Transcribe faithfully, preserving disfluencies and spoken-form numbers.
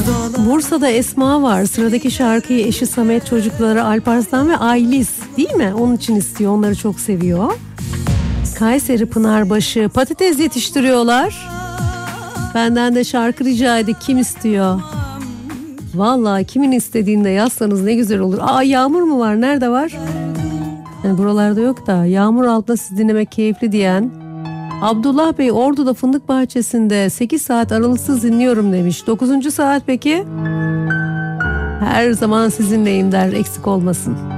Bursa'da Esma var. Sıradaki şarkıyı eşi Samet, çocukları Alparslan ve Aylis, değil mi? Onun için istiyor. Onları çok seviyor. Kayseri Pınarbaşı. Patates yetiştiriyorlar. Benden de şarkı rica edin. Kim istiyor? Vallahi kimin istediğinde yazsanız ne güzel olur. Aa, yağmur mu var? Nerede var? Yani buralarda yok da. Yağmur altında siz dinlemek keyifli diyen Abdullah Bey Ordu'da fındık bahçesinde sekiz saat aralıksız dinliyorum demiş. dokuzuncu saat peki? Her zaman sizinleyim der, eksik olmasın.